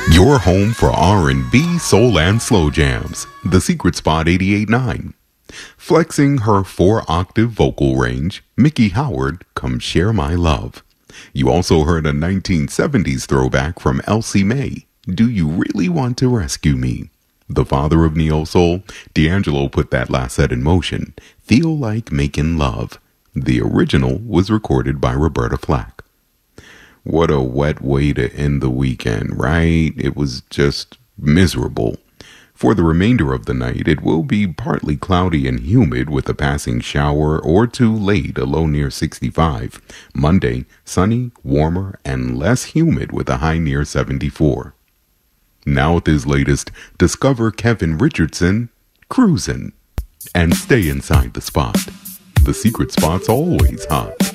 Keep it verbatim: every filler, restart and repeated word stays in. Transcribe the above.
Your home for R and B, soul, and slow jams. The Secret Spot eighty-eight point nine. Flexing her four-octave vocal range, Miki Howard, Come Share My Love. You also heard a nineteen seventies throwback from Elsie Mae, Do You Really Want to Rescue Me? The father of neo-soul, D'Angelo put that last set in motion, Feel Like Making Love. The original was recorded by Roberta Flack. What a wet way to end the weekend, right? It was just miserable. For the remainder of the night, it will be partly cloudy and humid with a passing shower or two late, a low near sixty-five. Monday, sunny, warmer, and less humid with a high near seventy-four. Now with his latest, discover Kevin Richardson, Cruisin', and stay inside the spot. The Secret Spot's always hot.